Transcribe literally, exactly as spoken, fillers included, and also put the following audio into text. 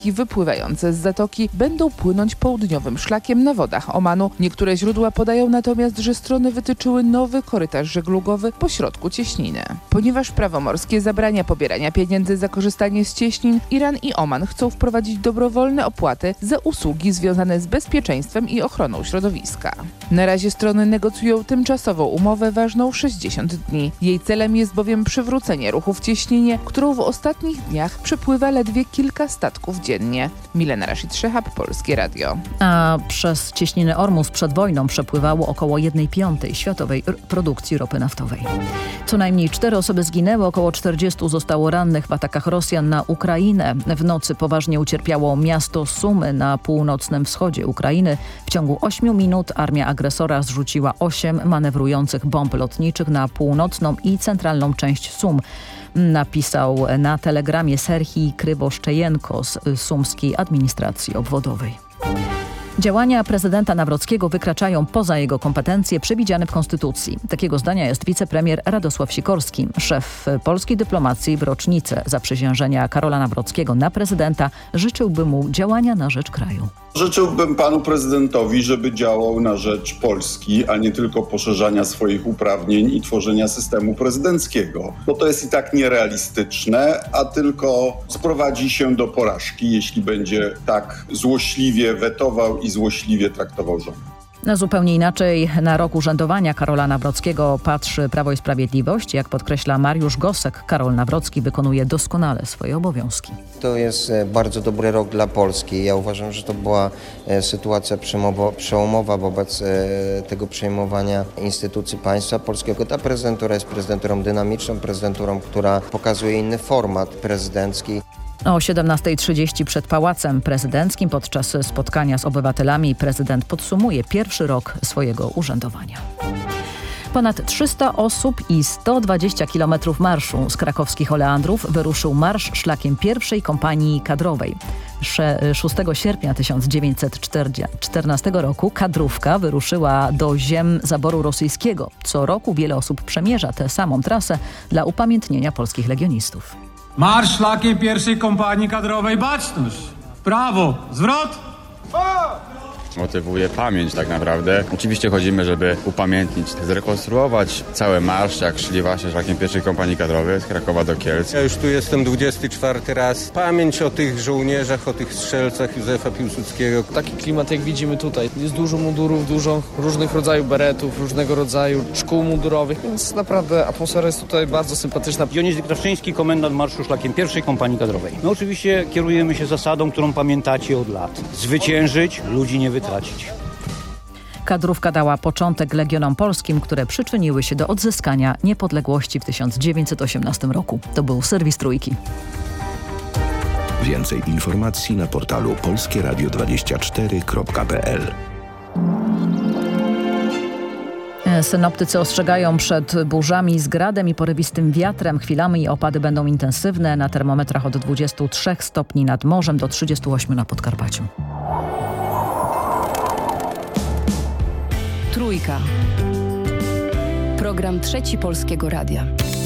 wypływające z zatoki będą płynąć południowym szlakiem na wodach Omanu. Niektóre źródła podają natomiast, że strony wytyczyły nowy korytarz żeglugowy po środku cieśniny. Ponieważ prawo morskie zabrania pobierania pieniędzy za korzystanie z cieśnin, Iran i Oman chcą wprowadzić dobrowolne opłaty za usługi związane z bezpieczeństwem i ochroną środowiska. Na razie strony negocjują tymczasową umowę ważną sześćdziesiąt dni. Jej celem jest bowiem przywrócenie ruchu w cieśninie, którą w ostatnich dniach przepływa ledwie kilka statków dziennie. Milena Rashid-Szehab, Polskie Radio. A przez cieśninę Ormus przed wojną przepływało około jednej piątej światowej r- produkcji ropy naftowej. Co najmniej cztery osoby zginęły, około czterdziestu zostało rannych w atakach Rosjan na Ukrainę. W nocy poważnie ucierpiało miasto Sumy na północnym wschodzie Ukrainy. W ciągu ośmiu minut armia agresora zrzuciła osiem manewrujących bomb lotniczych na północną i centralną część Sum. Napisał na telegramie Serhii Krywoszczejenko z sumskiej administracji obwodowej. Działania prezydenta Nawrockiego wykraczają poza jego kompetencje przewidziane w Konstytucji. Takiego zdania jest wicepremier Radosław Sikorski. Szef polskiej dyplomacji w rocznicę zaprzysiężenia Karola Nawrockiego na prezydenta życzyłby mu działania na rzecz kraju. Życzyłbym panu prezydentowi, żeby działał na rzecz Polski, a nie tylko poszerzania swoich uprawnień i tworzenia systemu prezydenckiego. Bo to jest i tak nierealistyczne, a tylko sprowadzi się do porażki, jeśli będzie tak złośliwie wetował i złośliwie traktował rząd. No, zupełnie inaczej na rok urzędowania Karola Nawrockiego patrzy Prawo i Sprawiedliwość. Jak podkreśla Mariusz Gosek, Karol Nawrocki wykonuje doskonale swoje obowiązki. To jest bardzo dobry rok dla Polski. Ja uważam, że to była sytuacja przełomowa wobec tego przejmowania instytucji państwa polskiego. Ta prezydentura jest prezydenturą dynamiczną, prezydenturą, która pokazuje inny format prezydencki. O siedemnastej trzydzieści przed Pałacem Prezydenckim podczas spotkania z obywatelami prezydent podsumuje pierwszy rok swojego urzędowania. Ponad trzysta osób i sto dwadzieścia kilometrów marszu z krakowskich Oleandrów wyruszył marsz szlakiem pierwszej kompanii kadrowej. szóstego sierpnia tysiąc dziewięćset czternastego roku kadrówka wyruszyła do ziem zaboru rosyjskiego. Co roku wiele osób przemierza tę samą trasę dla upamiętnienia polskich legionistów. Marsz szlakiem pierwszej kompanii kadrowej Baczność. W prawo, zwrot. Motywuje pamięć tak naprawdę. Oczywiście chodzimy, żeby upamiętnić, zrekonstruować cały marsz, jak szli właśnie szlakiem pierwszej kompanii kadrowej z Krakowa do Kielc. Ja już tu jestem dwudziesty czwarty raz. Pamięć o tych żołnierzach, o tych strzelcach Józefa Piłsudskiego. Taki klimat jak widzimy tutaj. Jest dużo mundurów, dużo różnych rodzajów beretów, różnego rodzaju szkół mundurowych, więc naprawdę atmosfera jest tutaj bardzo sympatyczna. Dionys Krawczyński, komendant marszu szlakiem pierwszej kompanii kadrowej. My oczywiście kierujemy się zasadą, którą pamiętacie od lat. Zwyciężyć, ludzi nie wytracić. Kadrówka dała początek Legionom Polskim, które przyczyniły się do odzyskania niepodległości w tysiąc dziewięćset osiemnastym roku. To był serwis Trójki. Więcej informacji na portalu polskie radio dwadzieścia cztery kropka p l. Synoptycy ostrzegają przed burzami z gradem i porywistym wiatrem. Chwilami opady będą intensywne. Na termometrach od dwudziestu trzech stopni nad morzem do trzydziestu ośmiu na Podkarpaciu. Trójka. Program Trzeci Polskiego Radia.